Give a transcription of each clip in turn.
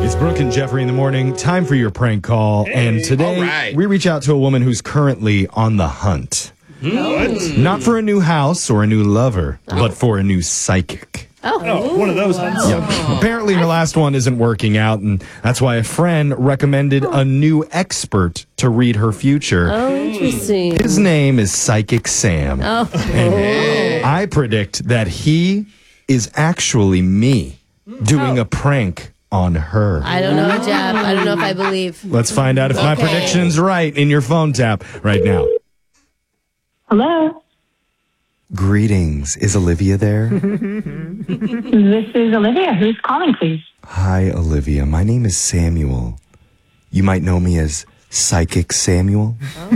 It's Brooke and Jeffrey in the morning. Time for your prank call. And today we reach out to a woman who's currently on the hunt. What? Not for a new house or a new lover, but for a new psychic. Oh, one of those hunts. Yep. Apparently her last one isn't working out, and that's why a friend recommended a new expert to read her future. Oh, interesting. His name is Psychic Sam. And I predict that he is actually me doing a prank on her. I don't know, Jeff. I don't know if I believe. Let's find out if my prediction's right in your phone tap right now. Hello, Greetings. Is Olivia there? this is Olivia. Who's calling, please? Hi, Olivia. My name is Samuel. You might know me as Psychic Samuel.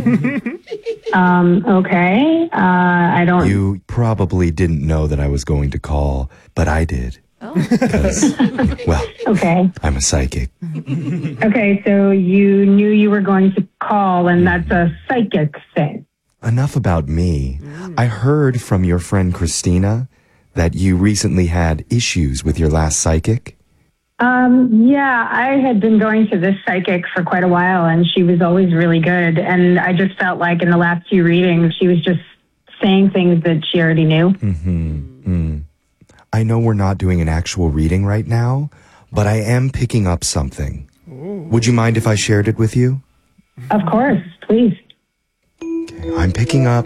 Okay. I don't. You probably didn't know that I was going to call, but I did. Because, well, Okay. I'm a psychic. Okay, so you knew you were going to call, and that's a psychic thing. Enough about me. I heard from your friend Christina that you recently had issues with your last psychic. Yeah, I had been going to this psychic for quite a while, and she was always really good. And I just felt like in the last few readings, she was just saying things that she already knew. I know we're not doing an actual reading right now, but I am picking up something. Would you mind if I shared it with you? Of course, please. I'm picking up.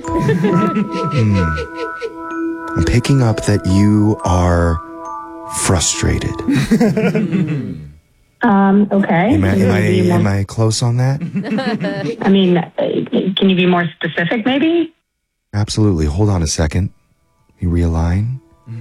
I'm picking up that you are frustrated. Okay. Am I close on that? I mean, can you be more specific, maybe? Absolutely. Hold on a second. You realign.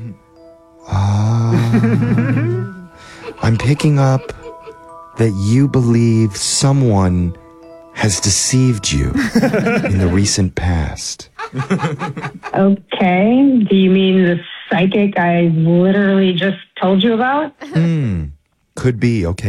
I'm picking up that you believe someone has deceived you in the recent past. Okay. Do you mean the psychic I literally just told you about? Could be. Okay.